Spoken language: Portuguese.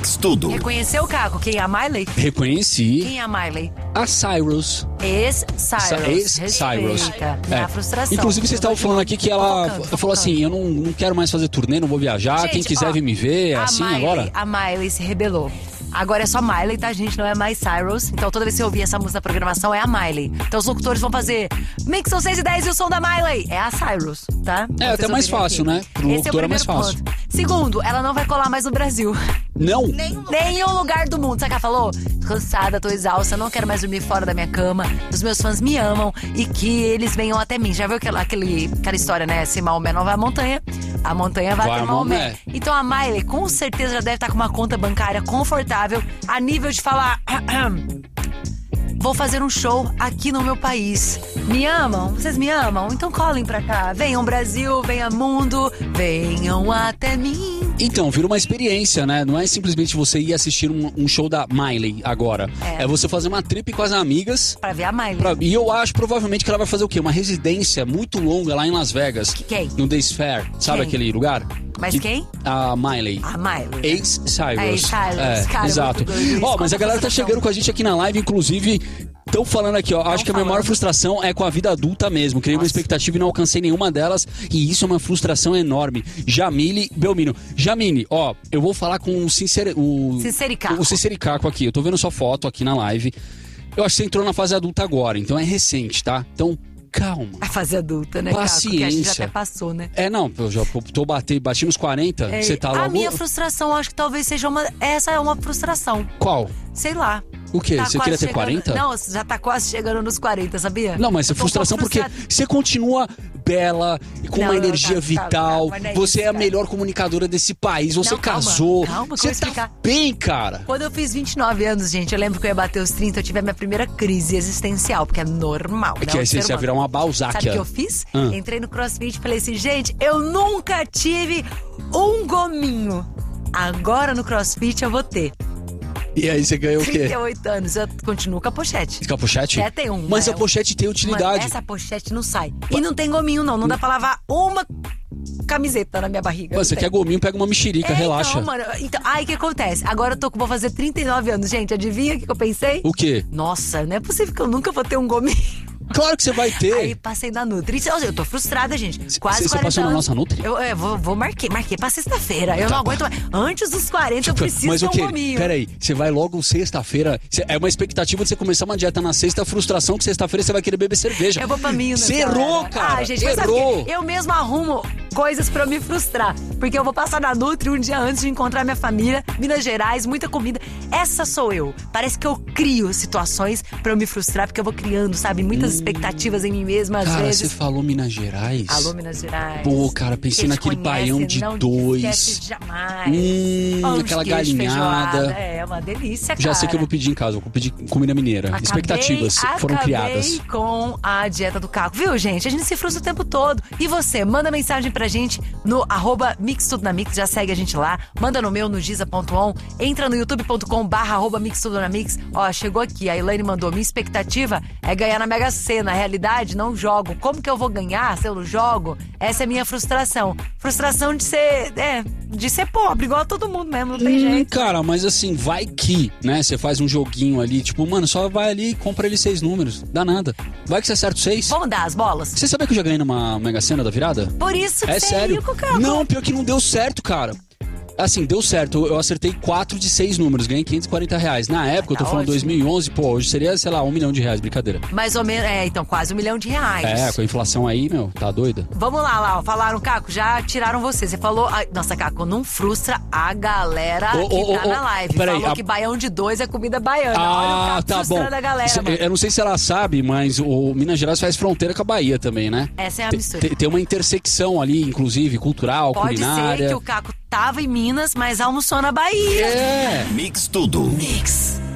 Mix Tudo. Reconheceu, Caco, quem é a Miley? Reconheci. Quem é a Miley? A Cyrus. Ex-Cyrus. Ex-Cyrus. É. A frustração. Inclusive, vocês estavam falando aqui que ela falou assim, eu não quero mais fazer turnê, não vou viajar, gente, quem quiser vir me ver, é assim Miley, agora? A Miley se rebelou. Agora é só Miley, tá, gente? Não é mais Cyrus. Então toda vez que eu ouvir essa música na programação, é a Miley. Então os locutores vão fazer Mix são 6 e 10 e o som da Miley. É a Cyrus, tá? É até mais fácil, né? Pro locutor é mais fácil. Ponto. Segundo, ela não vai colar mais no Brasil. Não? Nenhum lugar do mundo. Sabe o que ela falou? Tô cansada, tô exausta, não quero mais dormir fora da minha cama. Os meus fãs me amam e que eles venham até mim. Já viu aquela história, né? Se Maomé não vai à montanha, a montanha vai até Maomé. Então a Miley com certeza já deve estar com uma conta bancária confortável a nível de falar... Vou fazer um show aqui no meu país. Me amam? Vocês me amam? Então colhem pra cá. Venham Brasil, venha mundo, venham até mim. Então, vira uma experiência, né? Não é simplesmente você ir assistir um show da Miley agora. É você fazer uma trip com as amigas. Pra ver a Miley. E eu acho provavelmente que ela vai fazer o quê? Uma residência muito longa lá em Las Vegas. Quem? No Days Fair. Sabe aquele lugar? Mas quem? A Miley. A Miley. Ex-Cyrus. Ex-Cyrus. Cara, exato. Mas a galera tá chegando com a gente aqui na live, inclusive... Estão falando aqui, ó. Acho que a minha maior frustração é com a vida adulta mesmo. Criei uma expectativa e não alcancei nenhuma delas. E isso é uma frustração enorme. Jamile Belmino. Jamile, ó, eu vou falar com o Sincericaco. O Sincericaco aqui. Eu tô vendo sua foto aqui na live. Eu acho que você entrou na fase adulta agora, então é recente, tá? Então, calma. A fase adulta, né, paciência. Caco? Que a gente já até passou, né? Não, eu já bati nos 40, você tá logo... A minha frustração, acho que talvez seja essa é uma frustração. Qual? Sei lá. O quê? Tá você queria ter 40? Não, já tá quase chegando nos 40, sabia? Não, mas é frustração porque você continua bela e com uma energia vital. Você é a melhor comunicadora desse país. Você casou. Calma, você tá bem, cara. Quando eu fiz 29 anos, gente, eu lembro que eu ia bater os 30, eu tive a minha primeira crise existencial, porque é normal. É que aí você ia virar uma Balzáquia. Sabe o que eu fiz? Entrei no CrossFit e falei assim, gente, eu nunca tive um gominho. Agora no CrossFit eu vou ter. E aí você ganhou o quê? 38 anos, eu continuo com a pochete. Com a pochete? Tem um. Mas a pochete tem utilidade. Mas essa pochete não sai. E não tem gominho, não. Não dá pra lavar uma camiseta na minha barriga. Você quer gominho, pega uma mexerica, relaxa. Então, mano, aí o que acontece? Agora vou fazer 39 anos. Gente, adivinha o que eu pensei? O quê? Nossa, não é possível que eu nunca vou ter um gominho. Claro que você vai ter. Aí passei na Nutri. Eu tô frustrada, gente. Quase 40 Você passou na nossa Nutri? Eu marquei pra sexta-feira. Eu não aguento mais. Antes dos 40 eu preciso ter um gominho. Peraí, você vai logo sexta-feira. É uma expectativa de você começar uma dieta na sexta, a frustração que sexta-feira você vai querer beber cerveja. Eu vou pra mim, né? Você errou, cara. Gente, mas sabe que eu mesmo arrumo coisas pra me frustrar. Porque eu vou passar na Nutri um dia antes de encontrar minha família, Minas Gerais, muita comida. Essa sou eu. Parece que eu crio situações pra eu me frustrar, porque eu vou criando, sabe, muitas expectativas em mim mesma, às vezes. Cara, você falou Minas Gerais? Alô, Minas Gerais. Pô, cara, pensei naquele baião de não 2. Esquece jamais. Aquela galinhada. É uma delícia, cara. Já sei que eu vou pedir em casa, vou pedir comida mineira. Expectativas foram criadas. Com a dieta do Caco. Viu, gente? A gente se frustra o tempo todo. E você? Manda mensagem pra gente no @mixtudonamix, já segue a gente lá. Manda no meu, no giza.on. Entra no youtube.com/mixtudonamix. Ó, chegou aqui, a Elaine mandou, minha expectativa é ganhar na Mega Sena. Na realidade, não jogo. Como que eu vou ganhar se eu não jogo? Essa é a minha frustração. Frustração de ser pobre, igual a todo mundo mesmo, não tem jeito. Cara, mas assim, vai que, né? Você faz um joguinho ali, tipo, mano, só vai ali e compra ele 6 números. Dá nada. Vai que você acerta 6. Vamos dar as bolas? Você sabia que eu já ganhei numa Mega Sena da virada? Por isso que é você sério. É rico, cara. Não, pior que não deu certo, cara. Assim, deu certo. Eu acertei 4 de 6 números, ganhei R$540. Na época, eu tô falando 2011, pô, hoje seria, sei lá, R$1 milhão, brincadeira. Mais ou menos, então quase R$1 milhão. Com a inflação aí, meu, tá doida? Vamos lá, ó, falaram, Caco, já tiraram você. Você falou, nossa, Caco, não frustra a galera que tá na live. Falou que baião de 2 é comida baiana. Olha o Caco tá frustrando bom. A galera, mano. Eu não sei se ela sabe, mas o Minas Gerais faz fronteira com a Bahia também, né? Essa é a mistura. Tem uma intersecção ali, inclusive, cultural, culinária. Pode ser que o Caco tava em Minas, mas almoçou na Bahia. Mix Tudo. Mix.